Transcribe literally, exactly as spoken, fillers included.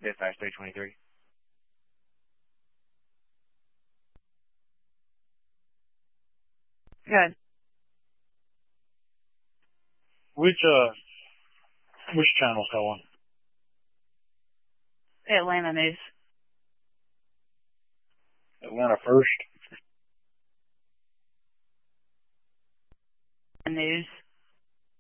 Dispatch three twenty-three. Good. Which, uh, which channel's calling? Atlanta News. Atlanta First?